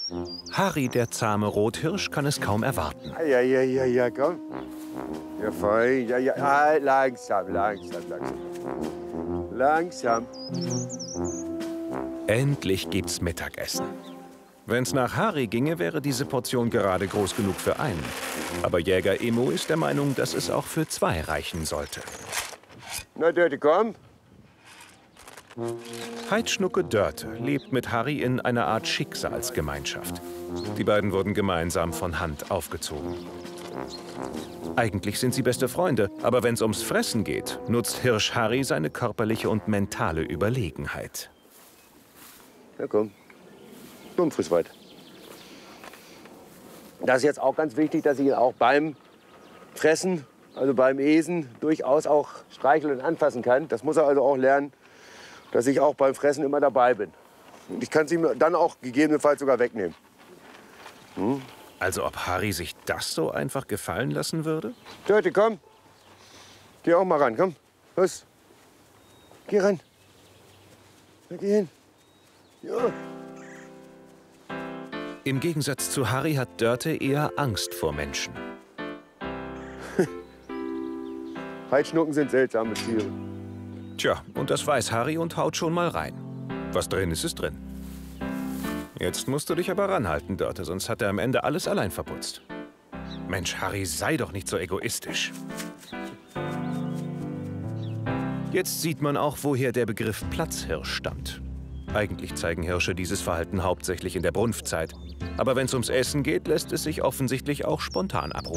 Harry, der zahme Rothirsch, kann es kaum erwarten. Ja, komm. Ja, fein. Ja. Ah, langsam. Langsam. Endlich gibt's Mittagessen. Wenn's nach Harry ginge, wäre diese Portion gerade groß genug für einen. Aber Jäger Emo ist der Meinung, dass es auch für zwei reichen sollte. Na, Dörte, komm. Heidschnucke Dörte lebt mit Harry in einer Art Schicksalsgemeinschaft. Die beiden wurden gemeinsam von Hand aufgezogen. Eigentlich sind sie beste Freunde, aber wenn es ums Fressen geht, nutzt Hirsch Harry seine körperliche und mentale Überlegenheit. Na komm. Komm, friss weiter. Das ist jetzt auch ganz wichtig, dass ich ihn auch beim Fressen, also beim Esen, durchaus auch streicheln und anfassen kann. Das muss er also auch lernen, dass ich auch beim Fressen immer dabei bin. Und ich kann es ihm dann auch gegebenenfalls sogar wegnehmen. Also ob Harry sich das so einfach gefallen lassen würde? Dörte, komm. Geh auch mal ran, komm. Los. Geh ran. Na, geh hin. Ja. Im Gegensatz zu Harry hat Dörte eher Angst vor Menschen. Heidschnucken sind seltsame Tiere. Tja, und das weiß Harry und haut schon mal rein. Was drin ist, ist drin. Jetzt musst du dich aber ranhalten, Dörte, sonst hat er am Ende alles allein verputzt. Mensch, Harry, sei doch nicht so egoistisch. Jetzt sieht man auch, woher der Begriff Platzhirsch stammt. Eigentlich zeigen Hirsche dieses Verhalten hauptsächlich in der Brunftzeit. Aber wenn es ums Essen geht, lässt es sich offensichtlich auch spontan abrufen.